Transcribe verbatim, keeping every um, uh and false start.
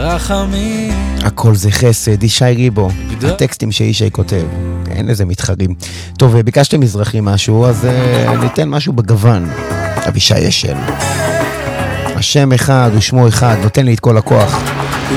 רחמים. הכל זה חסד, ישי ריבו, הטקסטים שישי כותב, אין לזה מתחרים. טוב, ביקשתם מזרחי משהו, אז uh, ניתן משהו בגוון. אבישי אשל. השם אחד ושמו אחד, נותן לי את כל הכוח.